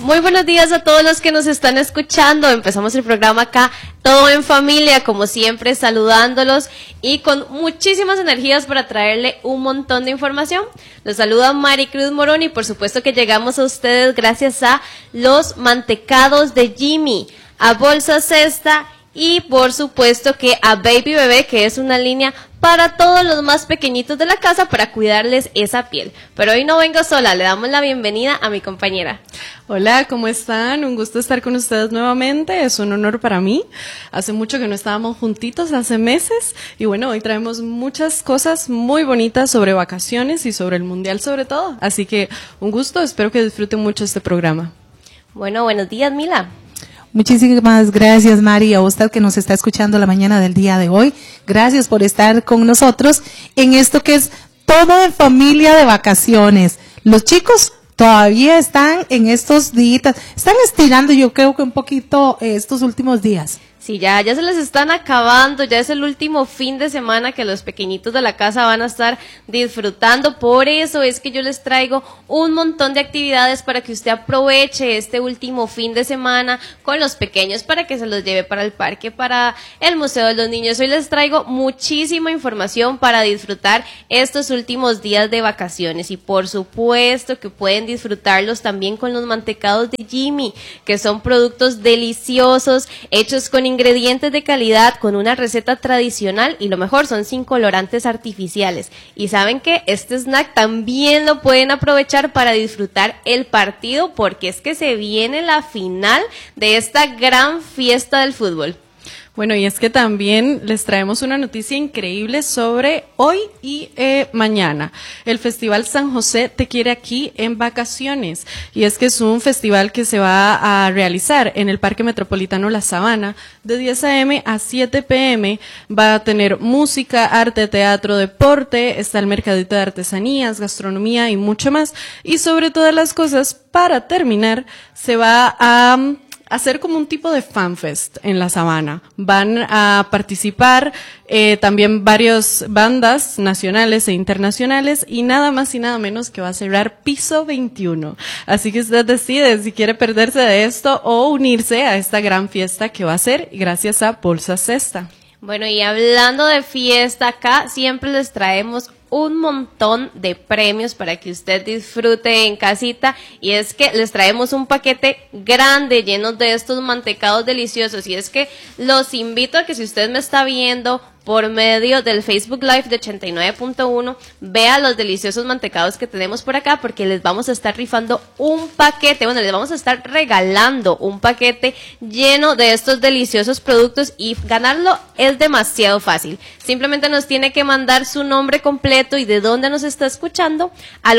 Muy buenos días a todos los que nos están escuchando. Empezamos el programa acá, todo en familia, como siempre, saludándolos y con muchísimas energías para traerle un montón de información. Los saluda Maricruz Morón y por supuesto que llegamos a ustedes gracias a los mantecados de Jimmy, a Bolsa Cesta y por supuesto que a Baby Bebé, que es una línea para todos los más pequeñitos de la casa para cuidarles esa piel. Pero hoy no vengo sola, le damos la bienvenida a mi compañera. Hola, ¿cómo están? Un gusto estar con ustedes nuevamente, es un honor para mí. Hace mucho que no estábamos juntitos, hace meses, y bueno, hoy traemos muchas cosas muy bonitas sobre vacaciones y sobre el Mundial sobre todo. Así que un gusto, espero que disfruten mucho este programa. Bueno, buenos días, Mila. Muchísimas gracias, Mari, a usted que nos está escuchando la mañana del día de hoy. Gracias por estar con nosotros en esto que es todo en familia de vacaciones. Los chicos todavía están en estos días, están estirando yo creo que un poquito estos últimos días. Sí, ya se les están acabando, ya es el último fin de semana que los pequeñitos de la casa van a estar disfrutando, por eso es que yo les traigo un montón de actividades para que usted aproveche este último fin de semana con los pequeños para que se los lleve para el parque, para el Museo de los Niños. Hoy les traigo muchísima información para disfrutar estos últimos días de vacaciones y por supuesto que pueden disfrutarlos también con los mantecados de Jimmy, que son productos deliciosos, hechos con ingredientes de calidad, con una receta tradicional y lo mejor son sin colorantes artificiales. Y saben que este snack también lo pueden aprovechar para disfrutar el partido porque es que se viene la final de esta gran fiesta del fútbol. Bueno, y es que también les traemos una noticia increíble sobre hoy y mañana. El Festival San José te quiere aquí en vacaciones. Y es que es un festival que se va a realizar en el Parque Metropolitano La Sabana de 10 a.m. a 7 p.m. Va a tener música, arte, teatro, deporte, está el mercadito de artesanías, gastronomía y mucho más. Y sobre todas las cosas, para terminar, se va a hacer como un tipo de fanfest en la Sabana. Van a participar también varias bandas nacionales e internacionales y nada más y nada menos que va a cerrar Piso 21. Así que usted decide si quiere perderse de esto o unirse a esta gran fiesta que va a ser gracias a Bolsa Cesta. Bueno, y hablando de fiesta, acá siempre les traemos un montón de premios para que usted disfrute en casita y es que les traemos un paquete grande lleno de estos mantecados deliciosos y es que los invito a que si usted me está viendo por medio del Facebook Live de 89.1, vea los deliciosos mantecados que tenemos por acá porque les vamos a estar rifando un paquete, bueno, les vamos a estar regalando un paquete lleno de estos deliciosos productos y ganarlo es demasiado fácil. Simplemente nos tiene que mandar su nombre completo y de dónde nos está escuchando al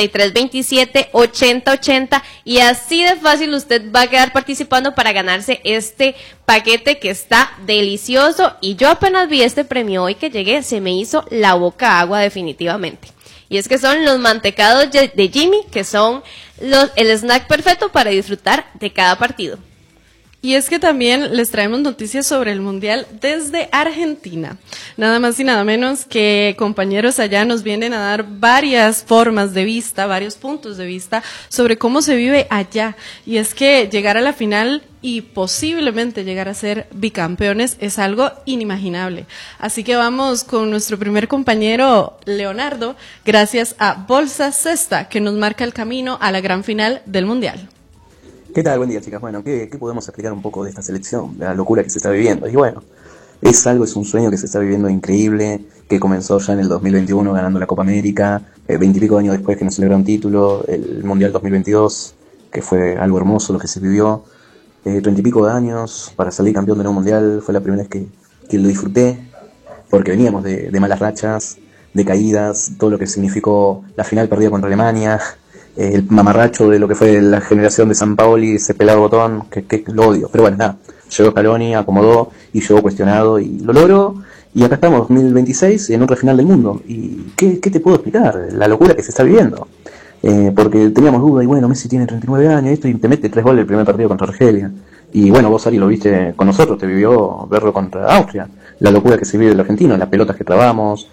8327-8080 y así de fácil usted va a quedar participando para ganarse este paquete que está delicioso y yo apenas vi este premio hoy que llegué, se me hizo la boca agua definitivamente. Y es que son los mantecados de Jimmy, que son el snack perfecto para disfrutar de cada partido. Y es que también les traemos noticias sobre el Mundial desde Argentina. Nada más y nada menos que compañeros allá nos vienen a dar varias formas de vista, varios puntos de vista sobre cómo se vive allá. Y es que llegar a la final y posiblemente llegar a ser bicampeones es algo inimaginable. Así que vamos con nuestro primer compañero Leonardo, gracias a Bolsa Cesta, que nos marca el camino a la gran final del Mundial. ¿Qué tal? Buen día, chicas. Bueno, ¿qué podemos explicar un poco de esta selección, de la locura que se está viviendo? Y bueno, es un sueño que se está viviendo increíble, que comenzó ya en el 2021 ganando la Copa América, 20 y pico años después que nos celebraron título, el Mundial 2022, que fue algo hermoso lo que se vivió, 30 y pico de años para salir campeón de un Mundial, fue la primera vez que lo disfruté, porque veníamos de malas rachas, de caídas, todo lo que significó la final perdida contra Alemania, el mamarracho de lo que fue la generación de Sampaoli, ese pelado botón, que lo odio. Pero bueno, nada, llegó Scaloni, acomodó y llegó cuestionado y lo logró. Y acá estamos, 2026, en otra final del mundo. ¿Y qué te puedo explicar? La locura que se está viviendo. Porque teníamos duda, y bueno, Messi tiene 39 años, esto, y te mete 3 goles el primer partido contra Argelia. Y bueno, vos, Ari, lo viste con nosotros, te vivió verlo contra Austria. La locura que se vive el argentino, las pelotas que trabamos.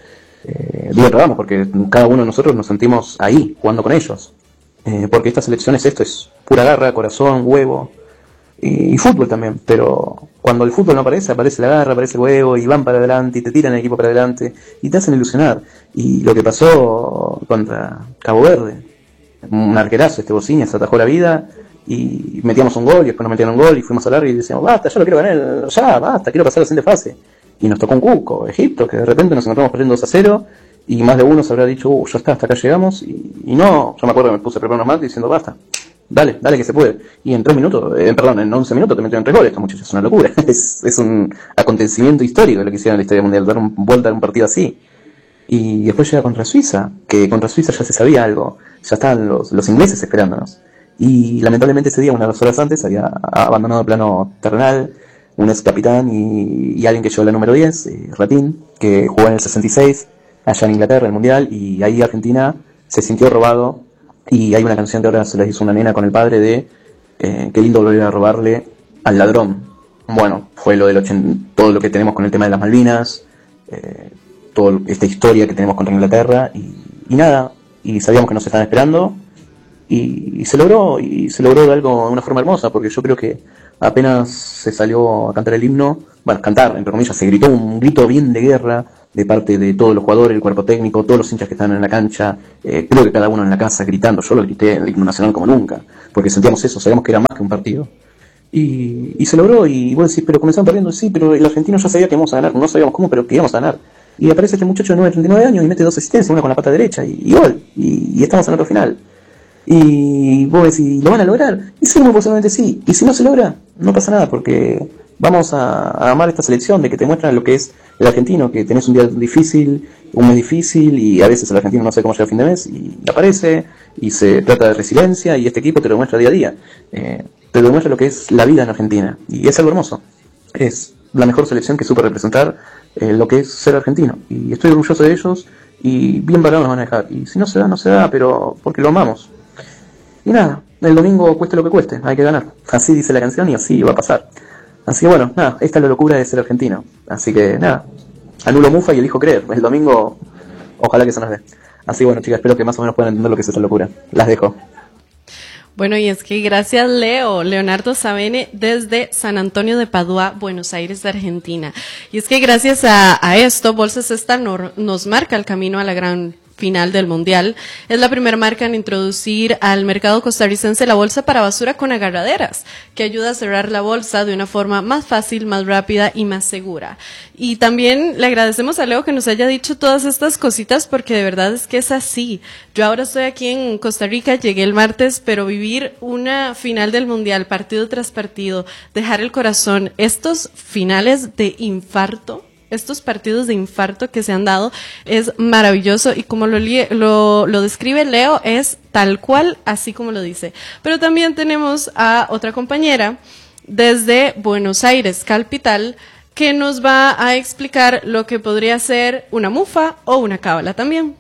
Porque cada uno de nosotros nos sentimos ahí, jugando con ellos. Porque esta selección es pura garra, corazón, huevo y fútbol también. Pero cuando el fútbol no aparece, aparece la garra, aparece el huevo y van para adelante y te tiran el equipo para adelante y te hacen ilusionar. Y lo que pasó contra Cabo Verde, un arquerazo, Bocina se atajó la vida y metíamos un gol y después nos metieron un gol y fuimos a largo y decíamos, basta, yo lo quiero ganar, ya, basta, quiero pasar a la siguiente fase. Y nos tocó un cuco, Egipto, que de repente nos encontramos perdiendo 2-0 y más de uno se habrá dicho, ya está, hasta acá llegamos. Y no, yo me acuerdo que me puse a preparar unos mates diciendo, basta, dale que se puede. Y en 3 minutos, en 11 minutos te metieron 3 goles, estos muchachos, es una locura. es un acontecimiento histórico lo que hicieron en la historia mundial, dar vuelta a un partido así. Y después llega contra Suiza, que contra Suiza ya se sabía algo, ya estaban los ingleses esperándonos. Y lamentablemente ese día, unas horas antes, había abandonado el plano terrenal un ex capitán y alguien que llevó la número 10, Ratín, que jugó en el 66, allá en Inglaterra, el Mundial, y ahí Argentina se sintió robado. Y hay una canción que ahora se les hizo una nena con el padre de qué lindo volver a robarle al ladrón. Bueno, fue lo del todo lo que tenemos con el tema de las Malvinas, toda esta historia que tenemos contra Inglaterra, y nada, y sabíamos que nos estaban esperando. Y se logró de algo de una forma hermosa, porque yo creo que apenas se salió a cantar el himno, bueno, cantar, entre comillas, se gritó un grito bien de guerra de parte de todos los jugadores, el cuerpo técnico, todos los hinchas que estaban en la cancha, creo que cada uno en la casa gritando, yo lo grité en el himno nacional como nunca, porque sentíamos eso, sabíamos que era más que un partido. Y se logró, y vos decís, pero comenzaron perdiendo, sí, pero el argentino ya sabía que íbamos a ganar, no sabíamos cómo, pero que íbamos a ganar. Y aparece este muchacho de 39 años y mete 2 asistencias, una con la pata derecha, y gol, y estamos en otro final. Y vos decís, ¿lo van a lograr? Y sí, muy posiblemente sí. Y si no se logra, no pasa nada, porque vamos a amar esta selección de que te muestran lo que es el argentino, que tenés un día difícil, un mes difícil, y a veces el argentino no sabe cómo llega a fin de mes, y aparece, y se trata de resiliencia, y este equipo te lo demuestra día a día. Te lo demuestra lo que es la vida en Argentina, y es algo hermoso. Es la mejor selección que supo representar lo que es ser argentino, y estoy orgulloso de ellos, y bien parados nos van a dejar. Y si no se da, no se da, pero porque lo amamos. Y nada, el domingo cueste lo que cueste, hay que ganar. Así dice la canción y así va a pasar. Así que bueno, nada, esta es la locura de ser argentino. Así que nada, anulo Mufa y elijo creer. El domingo, ojalá que se nos dé. Así que bueno, chicas, espero que más o menos puedan entender lo que es esta locura. Las dejo. Bueno, y es que gracias Leonardo Sabene desde San Antonio de Padua, Buenos Aires, de Argentina. Y es que gracias a esto, Bolsas Esta nos marca el camino a la gran final del Mundial. Es la primera marca en introducir al mercado costarricense la bolsa para basura con agarraderas, que ayuda a cerrar la bolsa de una forma más fácil, más rápida y más segura. Y también le agradecemos a Leo que nos haya dicho todas estas cositas, porque de verdad es que es así. Yo ahora estoy aquí en Costa Rica, llegué el martes, pero vivir una final del Mundial, partido tras partido, dejar el corazón, estos finales de infarto, estos partidos de infarto que se han dado, es maravilloso, y como lo describe Leo, es tal cual, así como lo dice. Pero también tenemos a otra compañera desde Buenos Aires, capital, que nos va a explicar lo que podría ser una mufa o una cábala también.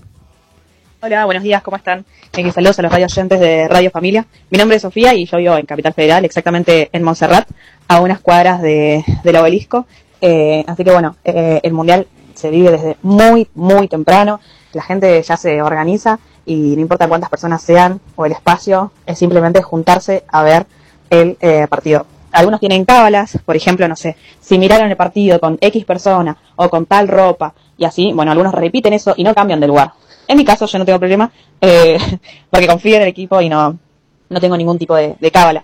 Hola, buenos días, ¿cómo están? Saludos a los radio oyentes de Radio Familia. Mi nombre es Sofía y yo vivo en Capital Federal, exactamente en Montserrat, a unas cuadras del Obelisco. Así que bueno, el Mundial se vive desde muy, muy temprano. La gente ya se organiza y no importa cuántas personas sean o el espacio, es simplemente juntarse a ver el partido. Algunos tienen cábalas, por ejemplo, no sé, si miraron el partido con X persona o con tal ropa y así, bueno, algunos repiten eso y no cambian de lugar. En mi caso yo no tengo problema, porque confío en el equipo y no tengo ningún tipo de cábala.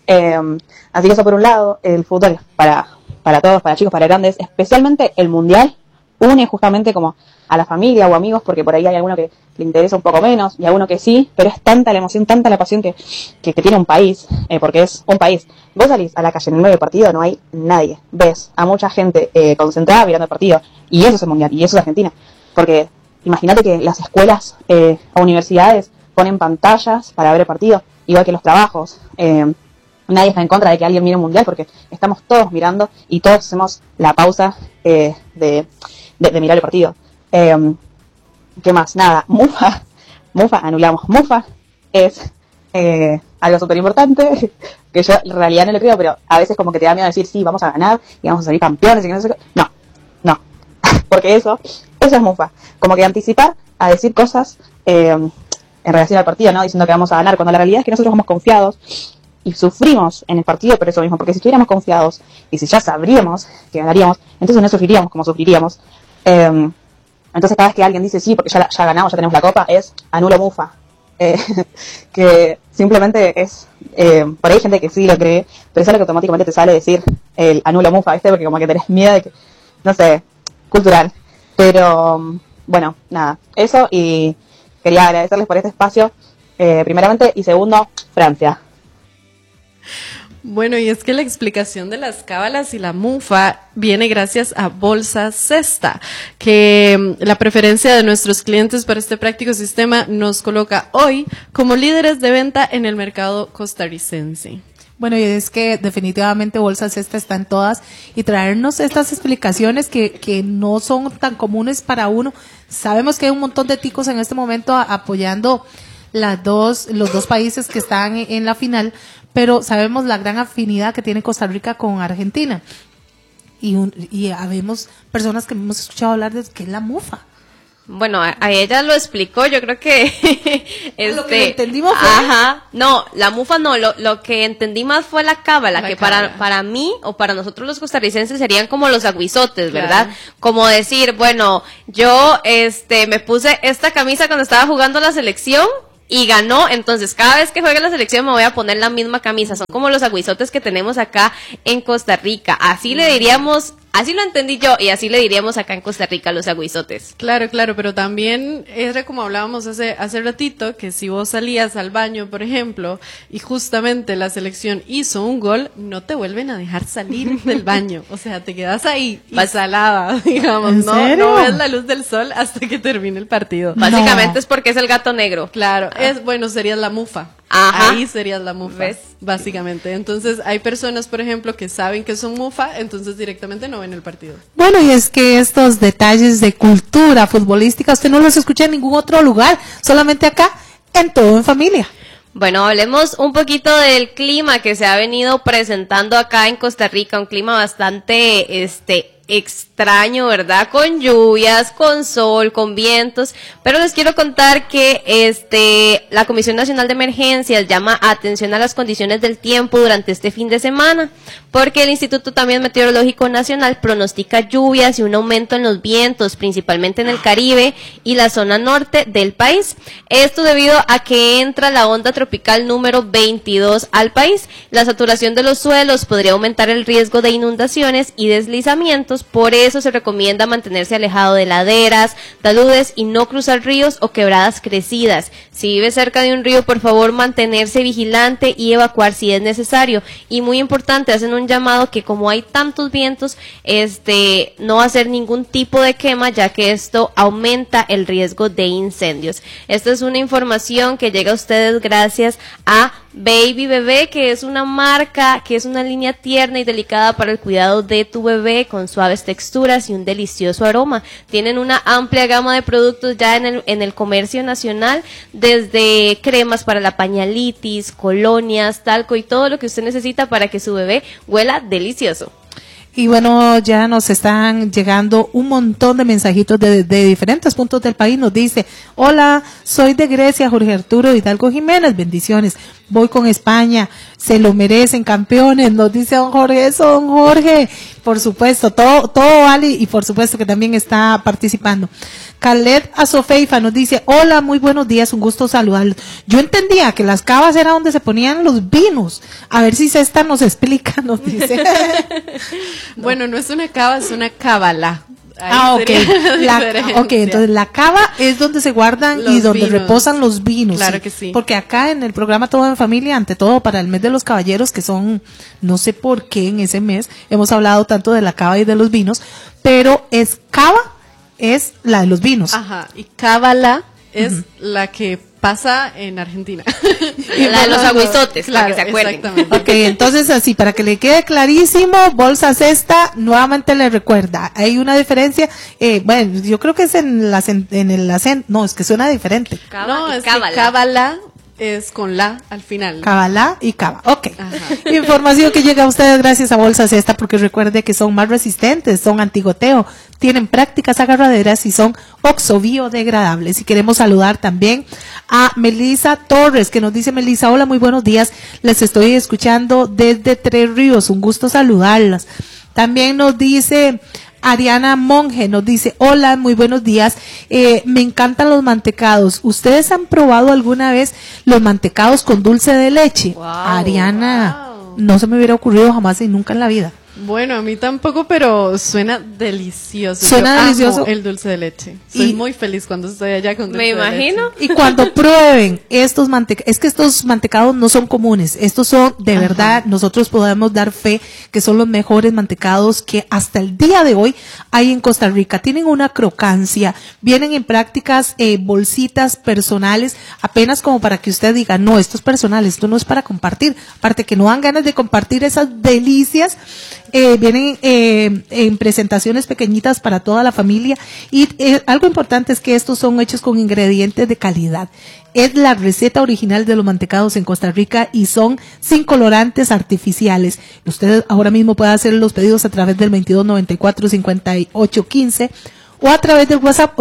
Así que eso por un lado, el fútbol para todos, para chicos, para grandes, especialmente el Mundial, une justamente como a la familia o amigos, porque por ahí hay alguno que le interesa un poco menos y alguno que sí, pero es tanta la emoción, tanta la pasión que tiene un país, porque es un país. Vos salís a la calle en el medio del partido, no hay nadie, ves a mucha gente concentrada mirando el partido, y eso es el Mundial, y eso es Argentina, porque imagínate que las escuelas o universidades ponen pantallas para ver el partido, igual que los trabajos. Nadie está en contra de que alguien mire un Mundial, porque estamos todos mirando y todos hacemos la pausa de mirar el partido. ¿Qué más? Nada, Mufa, anulamos. Mufa es algo súper importante, que yo en realidad no lo creo, pero a veces como que te da miedo decir, sí, vamos a ganar y vamos a salir campeones y que no sé qué. No, porque eso es Mufa. Como que anticipar a decir cosas en relación al partido, ¿no? Diciendo que vamos a ganar, cuando la realidad es que nosotros vamos confiados y sufrimos en el partido por eso mismo, porque si estuviéramos confiados y si ya sabríamos que ganaríamos, entonces no sufriríamos como sufriríamos. Entonces cada vez que alguien dice sí, porque ya ganamos, ya tenemos la copa, es anulo mufa. Que simplemente es, por ahí hay gente que sí lo cree, pero es algo que automáticamente te sale decir el anulo mufa, ¿viste? Porque como que tenés miedo de que, no sé, cultural. Pero bueno, nada, eso, y quería agradecerles por este espacio, primeramente, y segundo, Francia. Bueno, y es que la explicación de las cábalas y la mufa viene gracias a Bolsa Cesta, que la preferencia de nuestros clientes para este práctico sistema nos coloca hoy como líderes de venta en el mercado costarricense. Bueno, y es que definitivamente Bolsa Cesta está en todas, y traernos estas explicaciones que no son tan comunes para uno. Sabemos que hay un montón de ticos en este momento apoyando los dos países que están en la final, pero sabemos la gran afinidad que tiene Costa Rica con Argentina. Y habemos personas que hemos escuchado hablar de qué es la mufa. Bueno, a ella lo explicó, yo creo que lo que entendimos fue... Ajá, no, la mufa no, lo que entendí más fue la cábala, que cábala. para mí o para nosotros los costarricenses serían como los aguizotes, ¿verdad? Claro. Como decir, bueno, yo me puse esta camisa cuando estaba jugando la selección y ganó, entonces cada vez que juegue la selección me voy a poner la misma camisa. Son como los aguizotes que tenemos acá en Costa Rica. Así le diríamos, así lo entendí yo, y así le diríamos acá en Costa Rica los aguizotes. Claro, pero también era como hablábamos hace ratito, que si vos salías al baño, por ejemplo, y justamente la selección hizo un gol, no te vuelven a dejar salir del baño. O sea, te quedas ahí y salada, digamos, ¿En serio? no ves la luz del sol hasta que termine el partido. Básicamente es porque es el gato negro. Claro, serías la mufa. Ajá. Ahí serías la mufa, ¿Ves? básicamente. Entonces, hay personas, por ejemplo, que saben que son mufa, entonces directamente no ven el partido. Bueno, y es que estos detalles de cultura futbolística usted no los escucha en ningún otro lugar, solamente acá, en Todo en Familia. Bueno, hablemos un poquito del clima que se ha venido presentando acá en Costa Rica, un clima bastante extraño, ¿verdad? Con lluvias, con sol, con vientos, pero les quiero contar que la Comisión Nacional de Emergencias llama atención a las condiciones del tiempo durante este fin de semana, porque el Instituto también Meteorológico Nacional pronostica lluvias y un aumento en los vientos, principalmente en el Caribe y la zona norte del país. Esto debido a que entra la onda tropical número 22 al país. La saturación de los suelos podría aumentar el riesgo de inundaciones y deslizamientos. Por eso se recomienda mantenerse alejado de laderas, taludes y no cruzar ríos o quebradas crecidas. Si vive cerca de un río, por favor mantenerse vigilante y evacuar si es necesario. Y muy importante, hacen un llamado que como hay tantos vientos, no hacer ningún tipo de quema, ya que esto aumenta el riesgo de incendios. Esta es una información que llega a ustedes gracias a Baby Bebé, que es una marca, que es una línea tierna y delicada para el cuidado de tu bebé, con suaves texturas y un delicioso aroma. Tienen una amplia gama de productos ya en el comercio nacional, desde cremas para la pañalitis, colonias, talco y todo lo que usted necesita para que su bebé huela delicioso. Y bueno, ya nos están llegando un montón de mensajitos de diferentes puntos del país. Nos dice: hola, soy de Grecia, Jorge Arturo Hidalgo Jiménez, bendiciones. Voy con España, se lo merecen, campeones, nos dice don Jorge. Eso, don Jorge, por supuesto, todo vale, y por supuesto que también está participando. Khaled Azofeifa nos dice: hola, muy buenos días, un gusto saludarlos. Yo entendía que las cavas era donde se ponían los vinos. A ver si Cesta nos explica, nos dice. Bueno, no es una cava, es una cábala. Ok. Entonces la cava es donde se guardan los y donde vinos. reposan los vinos. Claro sí. que sí. Porque acá en el programa Todo en Familia, ante todo para el mes de los caballeros, que son, no sé por qué en ese mes hemos hablado tanto de la cava y de los vinos, pero cava es la de los vinos. Ajá, y cábala es la que pasa en Argentina. Y la de los aguizotes, claro, para que se acuerden. exactamente. Ok, entonces así, para que le quede clarísimo, Bolsa Cesta nuevamente le recuerda, hay una diferencia, bueno, yo creo que es en el acento, no, es que suena diferente. No, es cábala. que cábala Es con la al final. Cabalá y Cava. Ok. Ajá. Información que llega a ustedes gracias a Bolsas Esta, porque recuerde que son más resistentes, son antigoteo, tienen prácticas agarraderas y son oxobiodegradables. Y queremos saludar también a Melissa Torres, que nos dice: Melissa, hola, muy buenos días, les estoy escuchando desde Tres Ríos, un gusto saludarlas. También nos dice Ariana Monge, nos dice: hola, muy buenos días, me encantan los mantecados. ¿Ustedes han probado alguna vez los mantecados con dulce de leche? Wow, Ariana, wow. no se me hubiera ocurrido jamás y nunca en la vida. Bueno, a mí tampoco, pero suena delicioso. Suena Yo delicioso. amo el dulce de leche. Soy Y- muy feliz cuando estoy allá con dulce Me de imagino. leche. Y cuando prueben estos mantecados, es que estos mantecados no son comunes, estos son de verdad, nosotros podemos dar fe que son los mejores mantecados que hasta el día de hoy hay en Costa Rica. Tienen una crocancia, vienen en prácticas bolsitas personales, apenas como para que usted diga: no, esto es personal, esto no es para compartir. Aparte que no dan ganas de compartir esas delicias, vienen en presentaciones pequeñitas para toda la familia. Y algo importante es que estos son hechos con ingredientes de calidad. Es la receta original de los mantecados en Costa Rica y son sin colorantes artificiales. Usted ahora mismo puede hacer los pedidos a través del 2294-5815 o a través del WhatsApp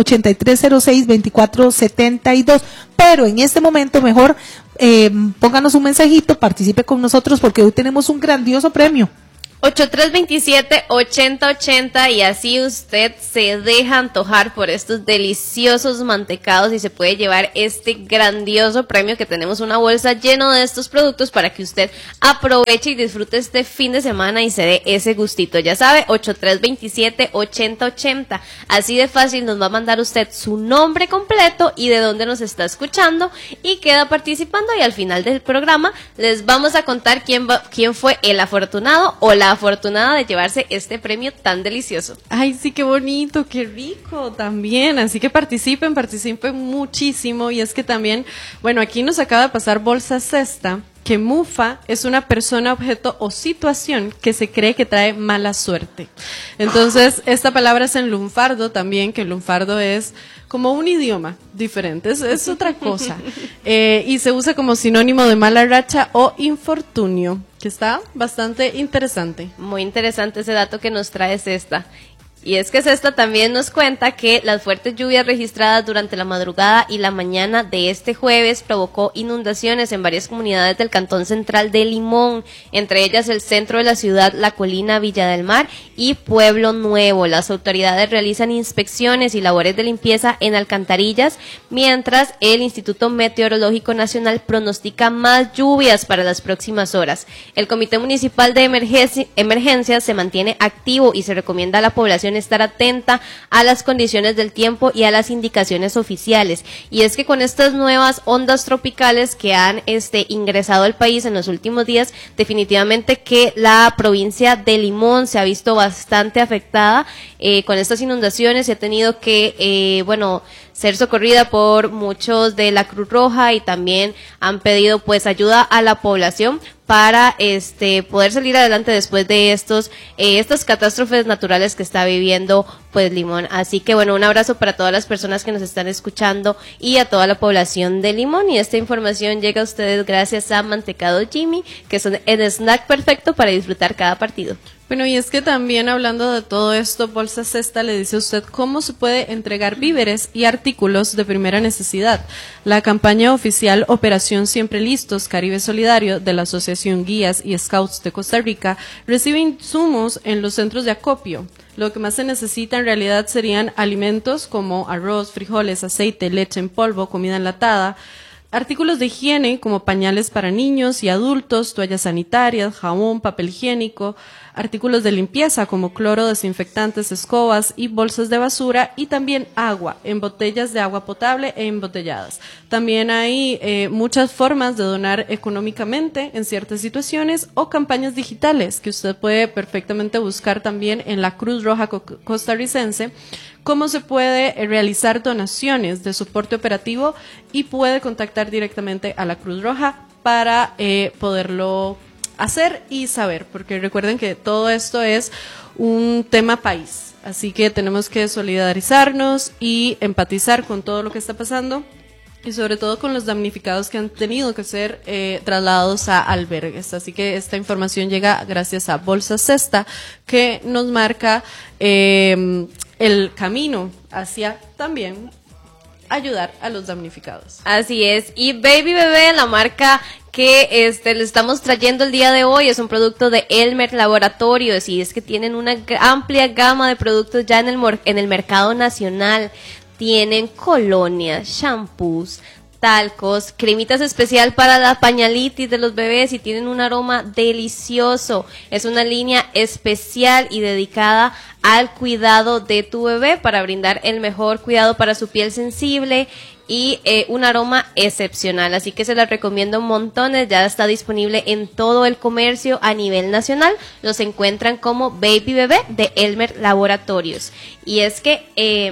8306-2472. Pero en este momento mejor pónganos un mensajito, participe con nosotros porque hoy tenemos un grandioso premio. 8327-8080 y así usted se deja antojar por estos deliciosos mantecados y se puede llevar este grandioso premio, que tenemos una bolsa llena de estos productos para que usted aproveche y disfrute este fin de semana y se dé ese gustito. Ya sabe, 8327-8080. Así de fácil nos va a mandar usted su nombre completo y de dónde nos está escuchando y queda participando, y al final del programa les vamos a contar quién fue el afortunado o la afortunada de llevarse este premio tan delicioso. Ay, sí, qué bonito, qué rico también. Así que participen muchísimo. Y es que también, bueno, aquí nos acaba de pasar Bolsa Cesta, que mufa es una persona, objeto o situación que se cree que trae mala suerte. Entonces, esta palabra es en lunfardo también, que el lunfardo es como un idioma diferente, es otra cosa. Y se usa como sinónimo de mala racha o infortunio, que está bastante interesante. Muy interesante ese dato que nos trae Cesta. Y es que Cesta también nos cuenta que las fuertes lluvias registradas durante la madrugada y la mañana de este jueves provocó inundaciones en varias comunidades del Cantón Central de Limón, entre ellas el centro de la ciudad, La Colina, Villa del Mar y Pueblo Nuevo. Las autoridades realizan inspecciones y labores de limpieza en alcantarillas, mientras el Instituto Meteorológico Nacional pronostica más lluvias para las próximas horas. El Comité Municipal de Emergencias se mantiene activo y se recomienda a la población estar atenta a las condiciones del tiempo y a las indicaciones oficiales. Y es que con estas nuevas ondas tropicales que han ingresado al país en los últimos días, definitivamente que la provincia de Limón se ha visto bastante afectada con estas inundaciones. Se ha tenido que, ser socorrida por muchos de la Cruz Roja, y también han pedido pues ayuda a la población para poder salir adelante después de estas catástrofes naturales que está viviendo pues Limón. Así que bueno, un abrazo para todas las personas que nos están escuchando y a toda la población de Limón. Y esta información llega a ustedes gracias a Mantecado Jimmy, que son el snack perfecto para disfrutar cada partido. Bueno, y es que también hablando de todo esto, Bolsa Cesta le dice a usted cómo se puede entregar víveres y artículos de primera necesidad. La campaña oficial Operación Siempre Listos, Caribe Solidario, de la Asociación Guías y Scouts de Costa Rica, recibe insumos en los centros de acopio. Lo que más se necesita en realidad serían alimentos como arroz, frijoles, aceite, leche en polvo, comida enlatada, artículos de higiene como pañales para niños y adultos, toallas sanitarias, jabón, papel higiénico, artículos de limpieza como cloro, desinfectantes, escobas y bolsas de basura, y también agua en botellas de agua potable e embotelladas. También hay muchas formas de donar económicamente en ciertas situaciones, o campañas digitales que usted puede perfectamente buscar también en la Cruz Roja costarricense, cómo se puede realizar donaciones de soporte operativo, y puede contactar directamente a la Cruz Roja para poderlo hacer y saber, porque recuerden que todo esto es un tema país, así que tenemos que solidarizarnos y empatizar con todo lo que está pasando y sobre todo con los damnificados que han tenido que ser trasladados a albergues. Así que esta información llega gracias a Bolsa Cesta, que nos marca el camino hacia también ayudar a los damnificados. Así es. Y Baby Bebé, la marca que le estamos trayendo el día de hoy, es un producto de Elmer Laboratorios, y es que tienen una amplia gama de productos ya en el mercado nacional. Tienen colonias, shampoos, talcos, cremitas especial para la pañalitis de los bebés, y tienen un aroma delicioso. Es una línea especial y dedicada al cuidado de tu bebé para brindar el mejor cuidado para su piel sensible y un aroma excepcional. Así que se las recomiendo montones. Ya está disponible en todo el comercio a nivel nacional. Los encuentran como Baby Bebé de Elmer Laboratorios. Y es que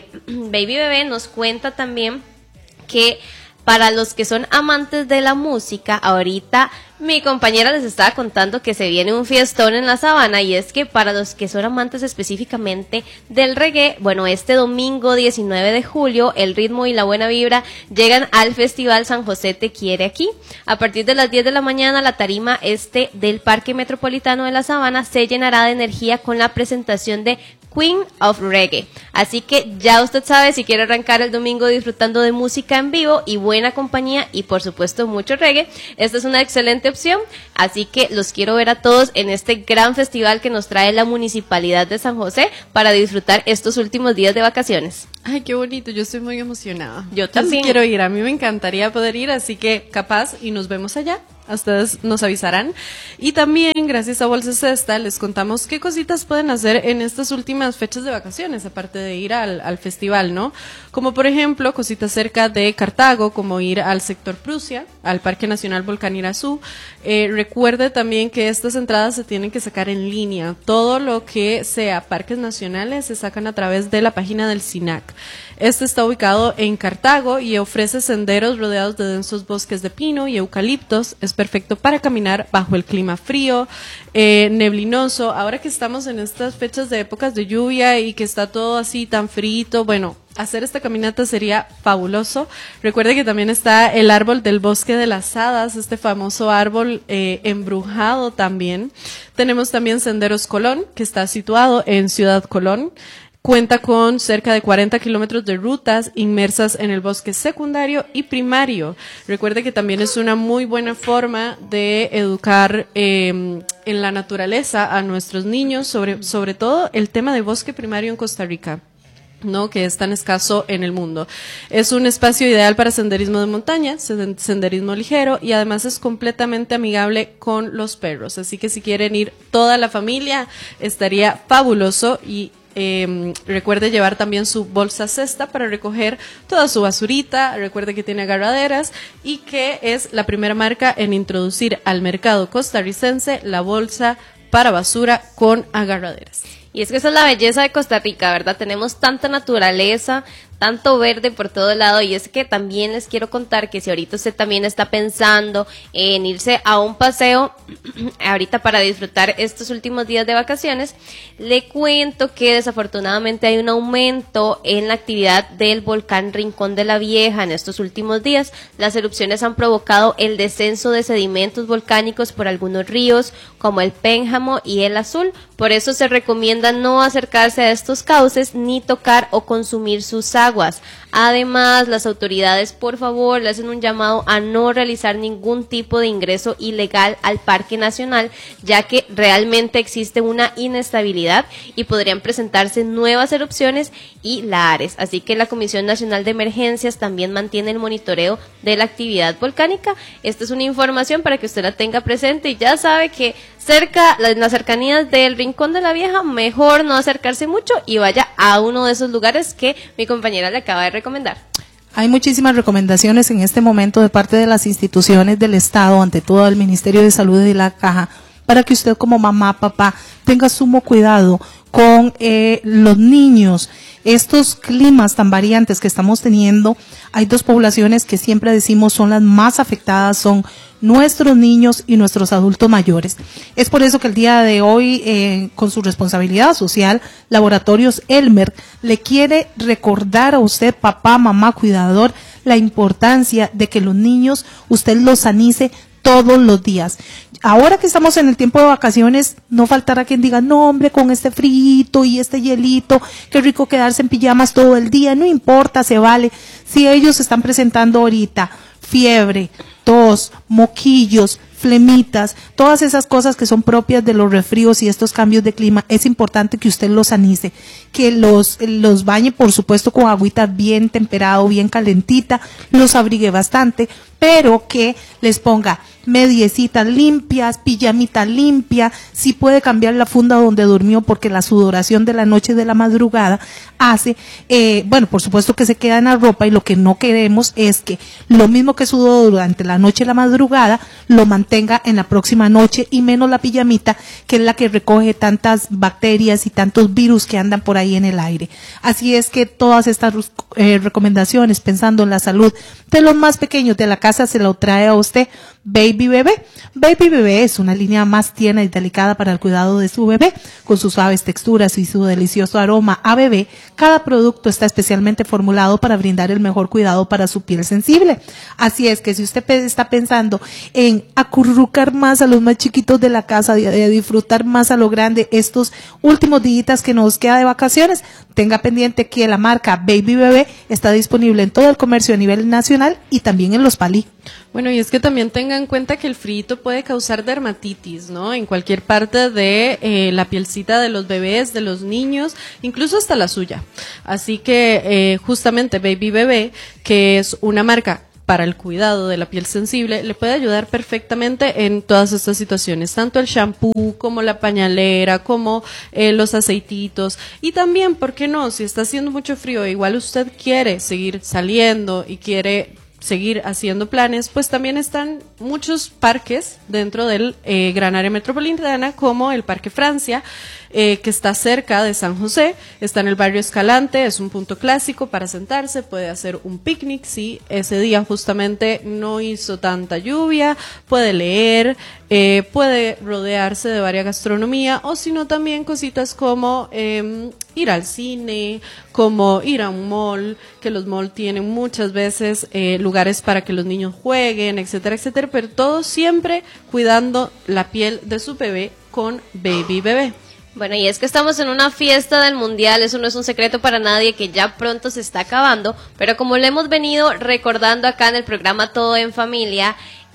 Baby Bebé nos cuenta también que para los que son amantes de la música, ahorita mi compañera les estaba contando que se viene un fiestón en la Sabana, y es que para los que son amantes específicamente del reggae, bueno, este domingo 19 de julio, el ritmo y la buena vibra llegan al Festival San José Te Quiere Aquí. A partir de las 10 de la mañana, la tarima del Parque Metropolitano de la Sabana se llenará de energía con la presentación de Queen of Reggae. Así que ya usted sabe, si quiere arrancar el domingo disfrutando de música en vivo y buena compañía y por supuesto mucho reggae, esta es una excelente opción. Así que los quiero ver a todos en este gran festival que nos trae la Municipalidad de San José para disfrutar estos últimos días de vacaciones. Ay, qué bonito, yo estoy muy emocionada. Yo también quiero ir, a mí me encantaría poder ir, así que capaz y nos vemos allá. A ustedes nos avisarán. Y también, gracias a Bolsa Cesta, les contamos qué cositas pueden hacer en estas últimas fechas de vacaciones, aparte de ir al festival, ¿no? Como por ejemplo, cositas cerca de Cartago, como ir al sector Prusia, al Parque Nacional Volcán Irazú. Recuerde también que estas entradas se tienen que sacar en línea. Todo lo que sea parques nacionales se sacan a través de la página del SINAC. Este está ubicado en Cartago y ofrece senderos rodeados de densos bosques de pino y eucaliptos. Es perfecto para caminar bajo el clima frío, neblinoso. Ahora que estamos en estas fechas de épocas de lluvia y que está todo así tan frito, bueno, hacer esta caminata sería fabuloso. Recuerde que también está el árbol del Bosque de las Hadas, este famoso árbol embrujado también. Tenemos también Senderos Colón, que está situado en Ciudad Colón. Cuenta con cerca de 40 kilómetros de rutas inmersas en el bosque secundario y primario. Recuerde que también es una muy buena forma de educar en la naturaleza a nuestros niños, sobre todo el tema de bosque primario en Costa Rica, ¿no?, que es tan escaso en el mundo. Es un espacio ideal para senderismo de montaña, senderismo ligero, y además es completamente amigable con los perros. Así que si quieren ir toda la familia, estaría fabuloso. Y recuerde llevar también su bolsa cesta para recoger toda su basurita. Recuerde que tiene agarraderas y que es la primera marca en introducir al mercado costarricense la bolsa para basura con agarraderas. Y es que esa es la belleza de Costa Rica, ¿verdad? Tenemos tanta naturaleza, tanto verde por todo lado, y es que también les quiero contar que si ahorita usted también está pensando en irse a un paseo ahorita para disfrutar estos últimos días de vacaciones, le cuento que desafortunadamente hay un aumento en la actividad del volcán Rincón de la Vieja en estos últimos días. Las erupciones han provocado el descenso de sedimentos volcánicos por algunos ríos como el Pénjamo y el Azul. Por eso se recomienda no acercarse a estos cauces ni tocar o consumir sus aguas. Además, las autoridades, por favor, le hacen un llamado a no realizar ningún tipo de ingreso ilegal al Parque Nacional, ya que realmente existe una inestabilidad y podrían presentarse nuevas erupciones y lahares. Así que la Comisión Nacional de Emergencias también mantiene el monitoreo de la actividad volcánica. Esta es una información para que usted la tenga presente, y ya sabe que en las cercanías del Rincón de la Vieja, mejor no acercarse mucho y vaya a uno de esos lugares que mi compañera le acaba de recomendar. Hay muchísimas recomendaciones en este momento de parte de las instituciones del Estado, ante todo el Ministerio de Salud y la Caja, para que usted como mamá, papá, tenga sumo cuidado con los niños. Estos climas tan variantes que estamos teniendo, hay dos poblaciones que siempre decimos son las más afectadas, son nuestros niños y nuestros adultos mayores. Es por eso que el día de hoy, con su responsabilidad social, Laboratorios Elmer le quiere recordar a usted, papá, mamá, cuidador, la importancia de que los niños usted los sanice todos los días. Ahora que estamos en el tiempo de vacaciones, no faltará quien diga, no hombre, con este frito y este hielito, qué rico quedarse en pijamas todo el día, no importa, se vale. Si ellos están presentando ahorita fiebre, tos, moquillos, flemitas, todas esas cosas que son propias de los resfríos y estos cambios de clima, es importante que usted los anice, que los bañe, por supuesto, con agüita bien temperado, bien calentita, los abrigue bastante, pero que les ponga mediecitas limpias, pijamita limpia, si puede cambiar la funda donde durmió, porque la sudoración de la noche y de la madrugada hace, bueno, por supuesto que se queda en la ropa, y lo que no queremos es que lo mismo que sudó durante la noche y la madrugada, lo mantenga en la próxima noche, y menos la pijamita, que es la que recoge tantas bacterias y tantos virus que andan por ahí en el aire. Así es que todas estas recomendaciones, pensando en la salud de los más pequeños de la casa, se lo trae a usted Baby Bebé. Baby Bebé es una línea más tierna y delicada para el cuidado de su bebé, con sus suaves texturas y su delicioso aroma a bebé. Cada producto está especialmente formulado para brindar el mejor cuidado para su piel sensible. Así es que si usted está pensando en acurrucar más a los más chiquitos de la casa, de disfrutar más a lo grande estos últimos días que nos queda de vacaciones, tenga pendiente que la marca Baby Bebé está disponible en todo el comercio a nivel nacional y también en los Palí. Bueno, y es que también tenga en cuenta que el frío puede causar dermatitis, ¿no? En cualquier parte de la pielcita de los bebés, de los niños, incluso hasta la suya. Así que justamente Baby Bebé, que es una marca para el cuidado de la piel sensible, le puede ayudar perfectamente en todas estas situaciones, tanto el shampoo como la pañalera, como los aceititos, y también, ¿por qué no? Si está haciendo mucho frío, igual usted quiere seguir saliendo y quiere seguir haciendo planes, pues también están muchos parques dentro del gran área metropolitana, como el Parque Francia, que está cerca de San José, está en el barrio Escalante, es un punto clásico para sentarse, puede hacer un picnic si ese día justamente no hizo tanta lluvia, puede leer, puede rodearse de varias gastronomía, o si no también cositas como ir al cine, como ir a un mall, que los malls tienen muchas veces lugares para que los niños jueguen, etcétera, etcétera, pero todo siempre cuidando la piel de su bebé con Baby Bebé. Bueno, y es que estamos en una fiesta del Mundial, eso no es un secreto para nadie, que ya pronto se está acabando, pero como lo hemos venido recordando acá en el programa Todo en Familia,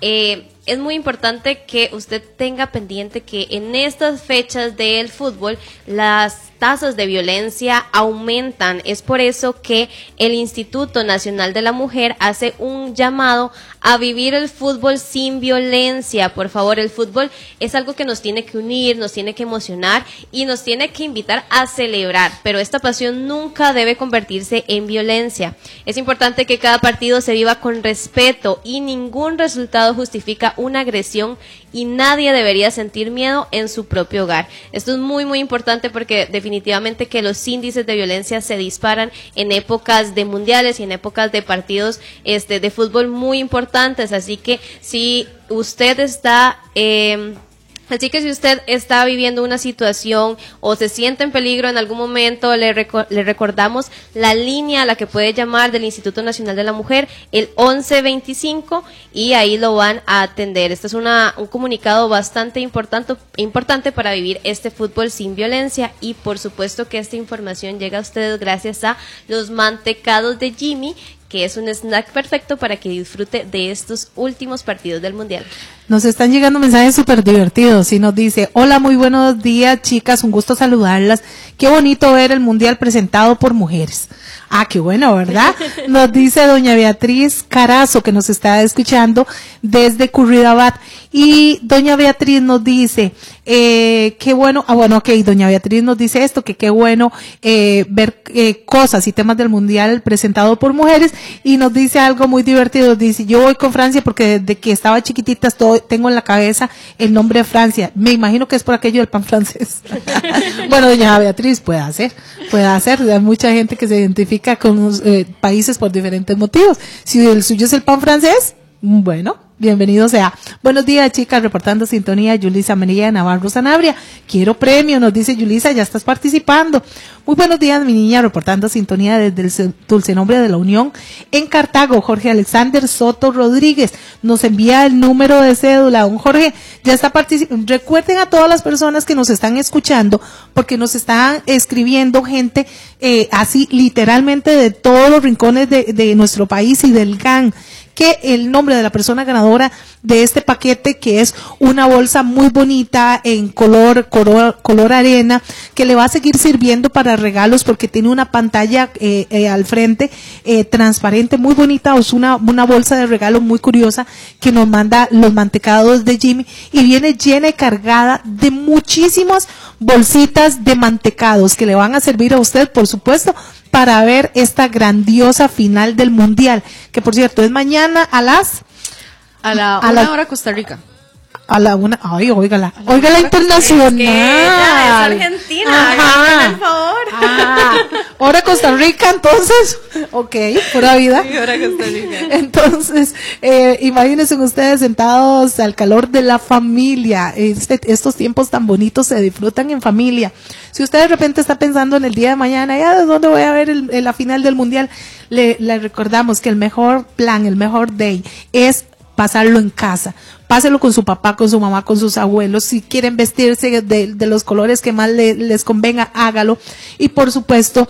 es muy importante que usted tenga pendiente que en estas fechas del fútbol las tasas de violencia aumentan. Es por eso que el Instituto Nacional de la Mujer hace un llamado a vivir el fútbol sin violencia. Por favor, el fútbol es algo que nos tiene que unir, nos tiene que emocionar y nos tiene que invitar a celebrar, pero esta pasión nunca debe convertirse en violencia. Es importante que cada partido se viva con respeto y ningún resultado justifica una agresión, y nadie debería sentir miedo en su propio hogar. Esto es muy muy importante porque definitivamente que los índices de violencia se disparan en épocas de mundiales y en épocas de partidos de fútbol muy importantes, así que si usted está si usted está viviendo una situación o se siente en peligro en algún momento, le recordamos la línea a la que puede llamar del Instituto Nacional de la Mujer, el 1125, y ahí lo van a atender. Este es un comunicado bastante importante para vivir este fútbol sin violencia, y por supuesto que esta información llega a ustedes gracias a los mantecados de Jimmy, que es un snack perfecto para que disfrute de estos últimos partidos del Mundial. Nos están llegando mensajes súper divertidos y nos dice: hola, muy buenos días, chicas, un gusto saludarlas. Qué bonito ver el Mundial presentado por mujeres. Ah, qué bueno, ¿verdad? Nos dice doña Beatriz Carazo, que nos está escuchando desde Curridabat. Y doña Beatriz nos dice, qué bueno, doña Beatriz nos dice esto, que qué bueno ver cosas y temas del Mundial presentado por mujeres, y nos dice algo muy divertido. Dice: yo voy con Francia porque desde que estaba chiquitita tengo en la cabeza el nombre de Francia. Me imagino que es por aquello del pan francés. Bueno, doña Beatriz, puede ser. Hay mucha gente que se identifica con países por diferentes motivos. Si el suyo es el pan francés, bueno, bienvenido sea. Buenos días, chicas, reportando sintonía, Yulisa María Navarro Sanabria. Quiero premio, nos dice Yulisa, ya estás participando. Muy buenos días, mi niña, reportando sintonía desde el Dulce Nombre de la Unión en Cartago. Jorge Alexander Soto Rodríguez nos envía el número de cédula. Don Jorge, ya está participando. Recuerden a todas las personas que nos están escuchando, porque nos están escribiendo gente así literalmente de todos los rincones de nuestro país y del GAN, que el nombre de la persona ganadora de este paquete, que es una bolsa muy bonita en color arena, que le va a seguir sirviendo para regalos porque tiene una pantalla al frente transparente, muy bonita. Es una bolsa de regalo muy curiosa que nos manda los mantecados de Jimmy, y viene llena y cargada de muchísimas bolsitas de mantecados que le van a servir a usted, por supuesto, para ver esta grandiosa final del Mundial, que por cierto es mañana a la una hora Costa Rica. A la una, ay, óigala internacional. Ella es argentina, hágame el favor. Hora Costa Rica, entonces, ok, pura vida. Sí, hora Costa Rica. Entonces, imagínense ustedes sentados al calor de la familia. Estos tiempos tan bonitos se disfrutan en familia. Si usted de repente está pensando en el día de mañana, ¿ya de dónde voy a ver la final del Mundial? Le recordamos que el mejor plan, el mejor day es pasarlo en casa. Páselo con su papá, con su mamá, con sus abuelos. Si quieren vestirse de los colores que más les convenga, hágalo. Y por supuesto,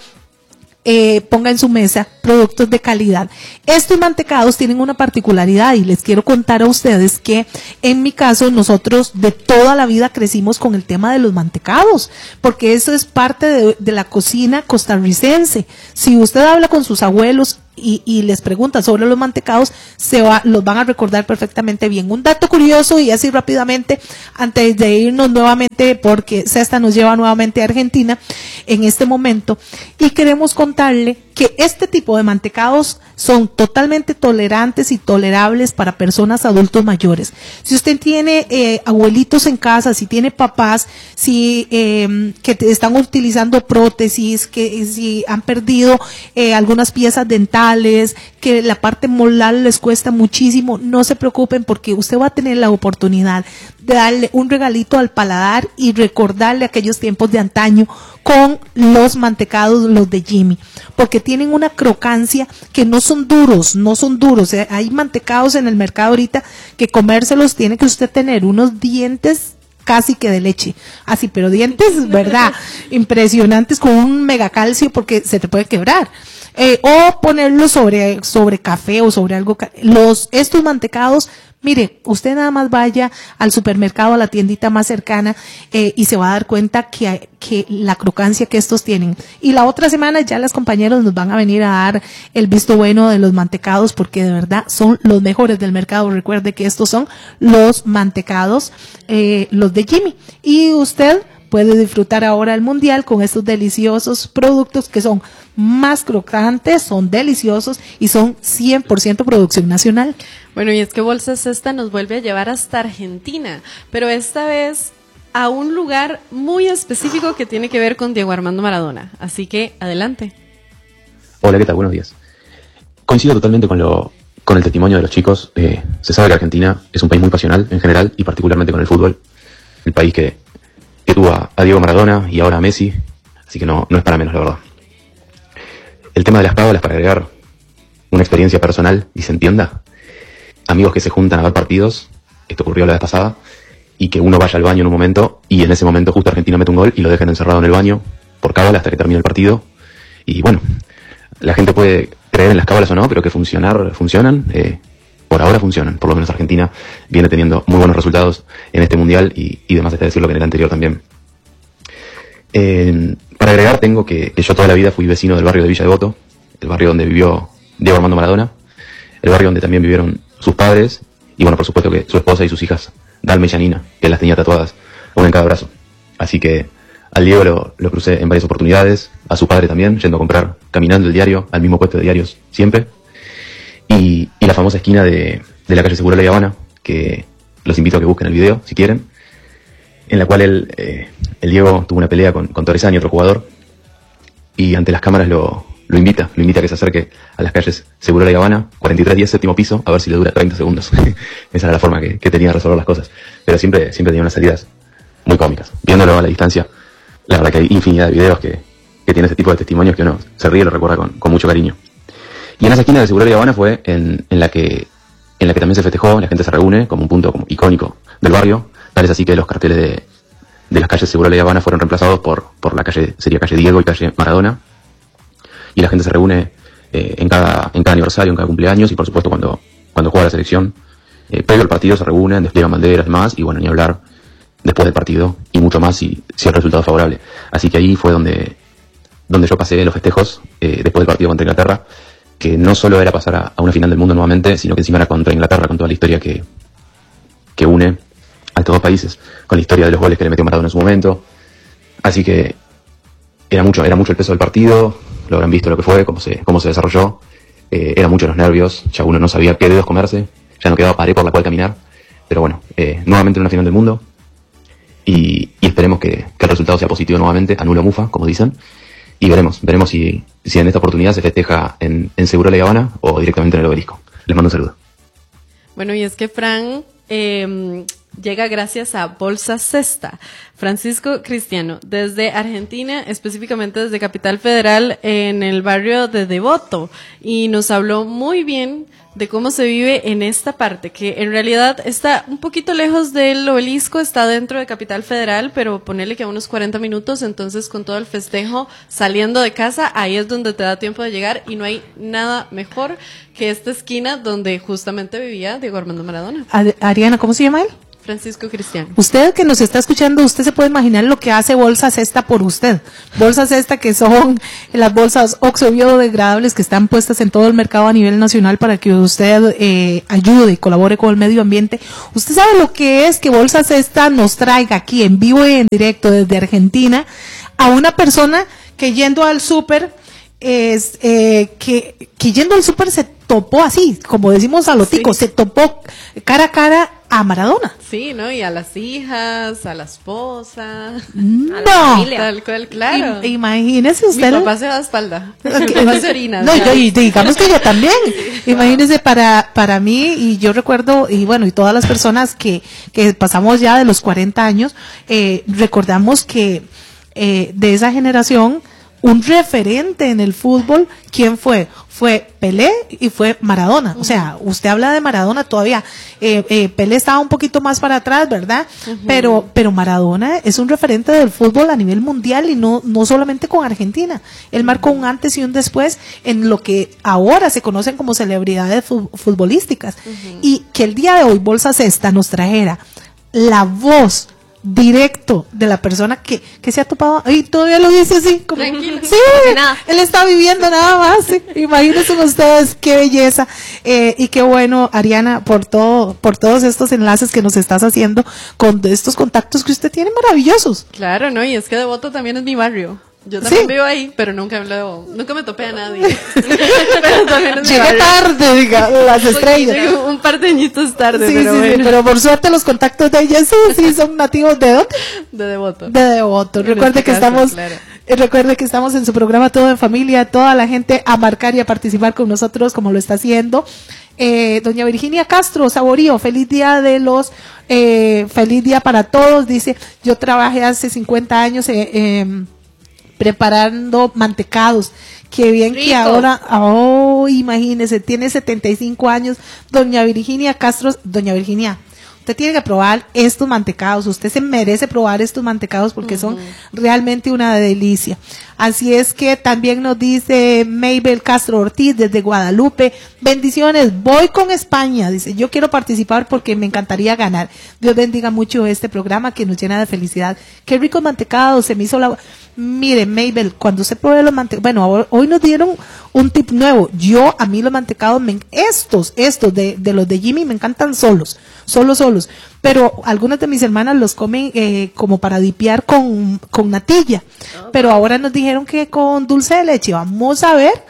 ponga en su mesa productos de calidad. Estos mantecados tienen una particularidad, y les quiero contar a ustedes que en mi caso nosotros de toda la vida crecimos con el tema de los mantecados, porque eso es parte de la cocina costarricense. Si usted habla con sus abuelos y les pregunta sobre los mantecados, los van a recordar perfectamente bien. Un dato curioso, y así rápidamente, antes de irnos nuevamente, porque Cesta nos lleva nuevamente a Argentina en este momento, y queremos contarle que este tipo de mantecados son totalmente tolerantes y tolerables para personas adultos mayores. Si usted tiene abuelitos en casa, si tiene papás, que están utilizando prótesis, que si han perdido algunas piezas dentales, que la parte molar les cuesta muchísimo, no se preocupen, porque usted va a tener la oportunidad de darle un regalito al paladar y recordarle aquellos tiempos de antaño con los mantecados, los de Jimmy, porque tienen una crocancia que no son duros. Hay mantecados en el mercado ahorita que comérselos tiene que usted tener unos dientes casi que de leche, así, pero dientes, ¿verdad? Impresionantes, con un megacalcio, porque se te puede quebrar. O ponerlo sobre café o sobre algo. Estos mantecados, mire, usted nada más vaya al supermercado, a la tiendita más cercana, y se va a dar cuenta que la crocancia que estos tienen. Y la otra semana ya las compañeros nos van a venir a dar el visto bueno de los mantecados, porque de verdad son los mejores del mercado. Recuerde que estos son los mantecados, los de Jimmy. Y usted puede disfrutar ahora el Mundial con estos deliciosos productos que son más crocantes, son deliciosos y son 100% producción nacional. Bueno, y es que Bolsa Cesta nos vuelve a llevar hasta Argentina, pero esta vez a un lugar muy específico que tiene que ver con Diego Armando Maradona. Así que, adelante. Hola, ¿qué tal? Buenos días. Coincido totalmente con el testimonio de los chicos. Se sabe que Argentina es un país muy pasional en general, y particularmente con el fútbol. El país que tuvo a Diego Maradona y ahora a Messi, así que no es para menos, la verdad. El tema de las cábalas, para agregar una experiencia personal y se entienda, amigos que se juntan a ver partidos, esto ocurrió la vez pasada, y que uno vaya al baño en un momento, y en ese momento justo Argentina mete un gol y lo dejan encerrado en el baño por cábala hasta que termine el partido. Y bueno, la gente puede creer en las cábalas o no, pero que funcionan, por ahora funcionan. Por lo menos Argentina viene teniendo muy buenos resultados en este Mundial, y demás está decirlo que en el anterior también. Para agregar, tengo que yo toda la vida fui vecino del barrio de Villa Devoto, el barrio donde vivió Diego Armando Maradona, el barrio donde también vivieron sus padres, y bueno, por supuesto que su esposa y sus hijas, Dalma y Janina, que las tenía tatuadas, una en cada brazo. Así que al Diego lo crucé en varias oportunidades, a su padre también, yendo a comprar, caminando el diario, al mismo puesto de diarios siempre. Y la famosa esquina de la calle Segura La Habana, que los invito a que busquen el video, si quieren, en la cual el Diego tuvo una pelea con Torresani, otro jugador, y ante las cámaras lo lo invita a que se acerque a las calles Segurola y Habana, 4310, séptimo piso, a ver si le dura 30 segundos. Esa era la forma que tenía de resolver las cosas. Pero siempre tenía unas salidas muy cómicas. Viéndolo a la distancia, la verdad que hay infinidad de videos que tiene este tipo de testimonios que uno se ríe y lo recuerda con mucho cariño. Y en esa esquina de Segurola y Habana fue en la que también se festejó, la gente se reúne como un punto como icónico del barrio. Tal es así que los carteles de las calles Segurola y Habana fueron reemplazados por la calle, sería calle Diego y calle Maradona. Y la gente se reúne en cada aniversario, en cada cumpleaños, y por supuesto cuando juega la selección, previo al partido se reúnen, despliegan banderas y demás, y bueno, ni hablar después del partido, y mucho más si el resultado es favorable. Así que ahí fue donde yo pasé los festejos, después del partido contra Inglaterra, que no solo era pasar a una final del mundo nuevamente, sino que encima era contra Inglaterra, con toda la historia que une a estos dos países, con la historia de los goles que le metió Maradona en su momento. Así que era mucho el peso del partido, lo habrán visto lo que fue, cómo se desarrolló. Era mucho los nervios, ya uno no sabía qué dedos comerse, ya no quedaba pared por la cual caminar. Pero bueno, nuevamente en una final del mundo, y esperemos que el resultado sea positivo nuevamente, anulo mufa, como dicen, y veremos si en esta oportunidad se festeja en Segurola y Habana o directamente en el Obelisco. Les mando un saludo. Bueno, y es que Fran llega gracias a Bolsa Cesta. Francisco Cristiano, desde Argentina, específicamente desde Capital Federal, en el barrio de Devoto, y nos habló muy bien de cómo se vive en esta parte, que en realidad está un poquito lejos del Obelisco, está dentro de Capital Federal, pero ponele que a unos 40 minutos, entonces con todo el festejo saliendo de casa, ahí es donde te da tiempo de llegar, y no hay nada mejor que esta esquina donde justamente vivía Diego Armando Maradona. Ariana, ¿cómo se llama él? Francisco Cristiano. Usted que nos está escuchando, usted se puede imaginar lo que hace Bolsa Cesta por usted. Bolsa Cesta, que son las bolsas Oxxo biodegradables que están puestas en todo el mercado a nivel nacional para que usted ayude y colabore con el medio ambiente. Usted sabe lo que es que Bolsa Cesta nos traiga aquí en vivo y en directo desde Argentina a una persona que yendo al súper, que yendo al súper se topó así, como decimos a lo tico, se topó cara a cara a Maradona. Sí, ¿no? Y a las hijas, a la esposa, No. a la familia. Tal cual, claro. Imagínese usted. Mi papá se da espalda. Mi papá se orina. No, digamos que yo también. Imagínese para mí, y yo recuerdo, y bueno, y todas las personas que pasamos ya de los 40 años, recordamos que de esa generación, un referente en el fútbol, ¿quién fue? Fue Pelé y fue Maradona. O sea, usted habla de Maradona todavía. Pelé estaba un poquito más para atrás, ¿verdad? Pero Maradona es un referente del fútbol a nivel mundial, y no solamente con Argentina. Él marcó un antes y un después en lo que ahora se conocen como celebridades futbolísticas. Y que el día de hoy Bolsa Cesta nos trajera la voz directo de la persona que se ha topado, y todavía lo dice así, como, tranquilo, sí, nada. él está viviendo nada más, sí. Imagínense ustedes, qué belleza, y qué bueno, Ariana, por todos estos enlaces que nos estás haciendo, con estos contactos que usted tiene maravillosos. Claro, ¿no? Y es que Devoto también es mi barrio. Yo también Sí. vivo ahí, pero nunca me topé a nadie. Pero también es mi Llegué barrio. tarde, diga, las estrellas. Llegué un par de añitos tarde, Sí, pero sí, bueno. sí, pero por suerte los contactos de ella sí son nativos de ¿dónde? De Devoto. De Devoto. En Recuerde este que caso, estamos, claro. recuerde que estamos en su programa Todo en Familia, toda la gente a marcar y a participar con nosotros como lo está haciendo. Doña Virginia Castro, Saborío, feliz día feliz día para todos. Dice, yo trabajé hace 50 años preparando mantecados. Qué bien Rico. que ahora, imagínese, tiene 75 años, doña Virginia Castro. Doña Virginia, usted tiene que probar estos mantecados, usted se merece probar estos mantecados porque son realmente una delicia. Así es que también nos dice Mabel Castro Ortiz desde Guadalupe, bendiciones, voy con España, dice, yo quiero participar porque me encantaría ganar. Dios bendiga mucho este programa que nos llena de felicidad. Qué ricos mantecados, se me hizo la... Mire, Mabel, cuando se pruebe los mantecados, bueno, hoy nos dieron un tip nuevo. A mí los mantecados, estos de los de Jimmy me encantan solos. Pero algunas de mis hermanas los comen como para dipear con natilla. Pero ahora nos dijeron que con dulce de leche. Vamos a ver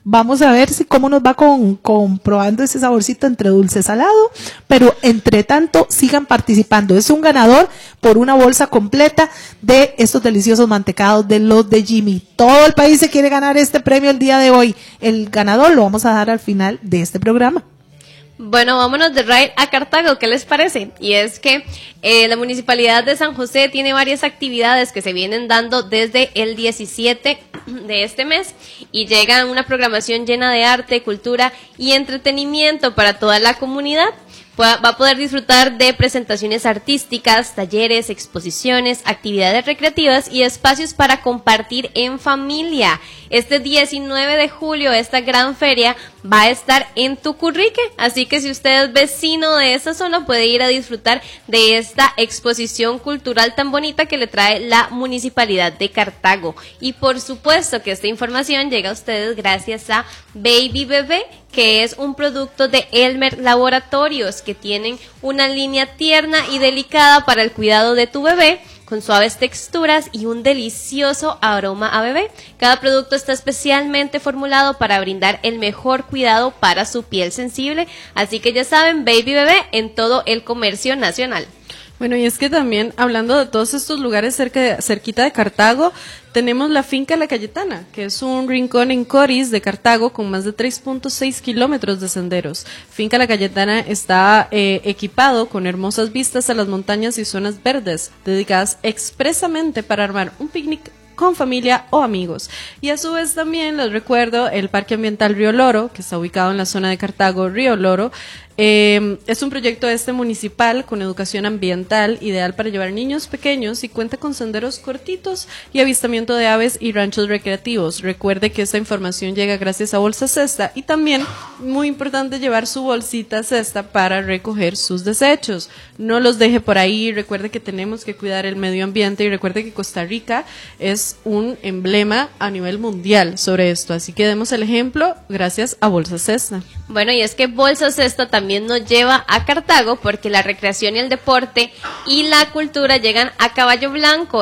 Vamos a ver cómo nos va comprobando ese saborcito entre dulce y salado, pero entre tanto sigan participando. Es un ganador por una bolsa completa de estos deliciosos mantecados de los de Jimmy. Todo el país se quiere ganar este premio el día de hoy. El ganador lo vamos a dar al final de este programa. Bueno, vámonos de raid a Cartago, ¿qué les parece? Y es que la Municipalidad de San José tiene varias actividades que se vienen dando desde el 17 de este mes y llega una programación llena de arte, cultura y entretenimiento para toda la comunidad. Va a poder disfrutar de presentaciones artísticas, talleres, exposiciones, actividades recreativas y espacios para compartir en familia. Este 19 de julio esta gran feria va a estar en Tucurrique, así que si usted es vecino de esa zona puede ir a disfrutar de esta exposición cultural tan bonita que le trae la Municipalidad de Cartago. Y por supuesto que esta información llega a ustedes gracias a Baby Bebé, que es un producto de Elmer Laboratorios, que tienen una línea tierna y delicada para el cuidado de tu bebé, con suaves texturas y un delicioso aroma a bebé. Cada producto está especialmente formulado para brindar el mejor cuidado para su piel sensible, así que ya saben, Baby Bebé en todo el comercio nacional. Bueno, y es que también, hablando de todos estos lugares cerquita de Cartago, tenemos la Finca La Cayetana, que es un rincón en Coris de Cartago con más de 3.6 kilómetros de senderos. Finca La Cayetana está equipado con hermosas vistas a las montañas y zonas verdes, dedicadas expresamente para armar un picnic con familia o amigos. Y a su vez también les recuerdo el Parque Ambiental Río Loro, que está ubicado en la zona de Cartago, Río Loro. Es un proyecto municipal con educación ambiental, ideal para llevar niños pequeños y cuenta con senderos cortitos y avistamiento de aves y ranchos recreativos. Recuerde que esta información llega gracias a Bolsa Cesta y también, muy importante, llevar su bolsita cesta para recoger sus desechos. No los deje por ahí, recuerde que tenemos que cuidar el medio ambiente y recuerde que Costa Rica es un emblema a nivel mundial sobre esto, así que demos el ejemplo gracias a Bolsa Cesta. Bueno, y es que Bolsa Cesta también nos lleva a Cartago porque la recreación y el deporte y la cultura llegan a Caballo Blanco.